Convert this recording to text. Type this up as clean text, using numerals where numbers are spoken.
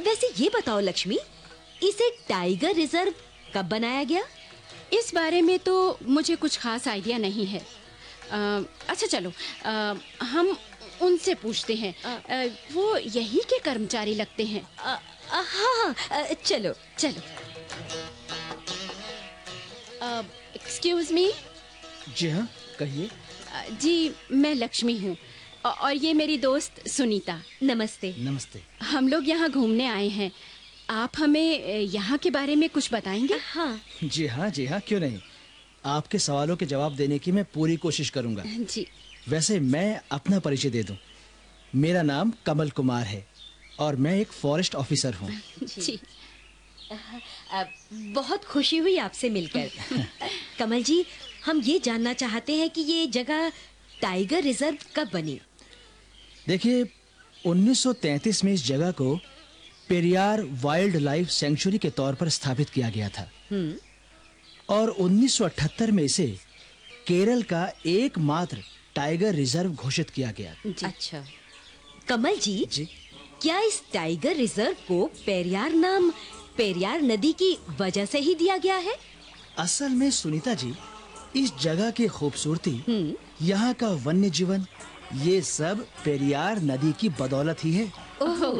वैसे ये बताओ लक्ष्मी, इसे टाइगर रिजर्व कब बनाया गया? इस बारे में तो मुझे कुछ खास आइडिया नहीं है। अच्छा चलो, हम उनसे पूछते हैं। वो यही के कर्मचारी लगते हैं। हाँ, चलो चलो। Excuse me. जी हाँ, कहिए। जी, मैं लक्ष्मी हूँ और ये मेरी दोस्त सुनीता। नमस्ते। नमस्ते। हम लोग यहाँ घूमने आए हैं। आप हमें यहाँ के बारे में कुछ बताएंगे? हाँ जी हाँ, क्यों नहीं। आपके सवालों के जवाब देने की मैं पूरी कोशिश करूंगा। जी। वैसे मैं अपना परिचय दे दूं। मेरा नाम कमल कुमार है और मैं एक फॉरेस्ट ऑफिसर हूँ। जी। बहुत खुशी हुई आपसे मिलकर। कमल जी, हम ये जानना चाहते हैं कि ये जगह टाइगर रिजर्व कब बनी? देखिए, 1933 में इस जगह को पेरियार वाइल्ड लाइफ सेंचुरी के तौर पर स्थापित किया गया था और 1978 में इसे केरल का एकमात्र टाइगर रिजर्व घोषित किया गया। अच्छा कमल जी, जी, क्या इस टाइगर रिजर्व को पेरियार नाम पेरियार नदी की वजह से ही दिया गया है? असल में सुनीता जी, इस जगह की खूबसूरती, यहाँ का वन्य जीवन, ये सब पेरियार नदी की बदौलत ही है। ओह।